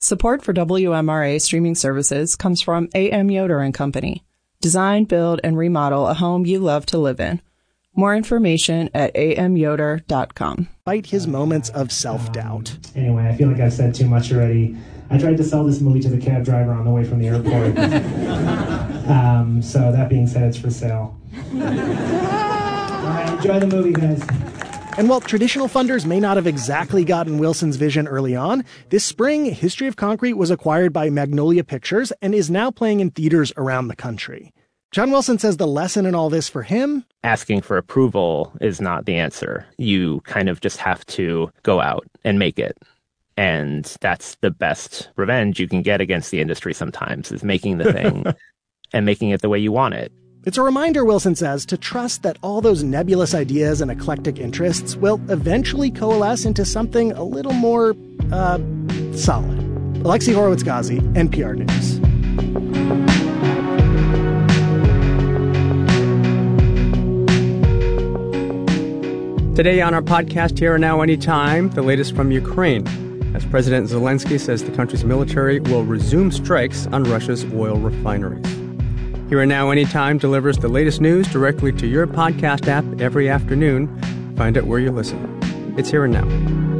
Support for WMRA streaming services comes from A.M. Yoder & Company. Design, build, and remodel a home you love to live in. More information at amyoder.com. Despite his moments of self-doubt. Anyway, I feel like I've said too much already. I tried to sell this movie to the cab driver on the way from the airport. So that being said, it's for sale. All right, enjoy the movie, guys. And while traditional funders may not have exactly gotten Wilson's vision early on, this spring, History of Concrete was acquired by Magnolia Pictures and is now playing in theaters around the country. John Wilson says the lesson in all this for him? Asking for approval is not the answer. You kind of just have to go out and make it. And that's the best revenge you can get against the industry sometimes, is making the thing and making it the way you want it. It's a reminder, Wilson says, to trust that all those nebulous ideas and eclectic interests will eventually coalesce into something a little more, solid. Alexi Horowitz-Ghazi, NPR News. Today on our podcast, Here and Now Anytime, the latest from Ukraine, as President Zelensky says the country's military will resume strikes on Russia's oil refineries. Here and Now Anytime delivers the latest news directly to your podcast app every afternoon. Find it where you listen. It's Here and Now.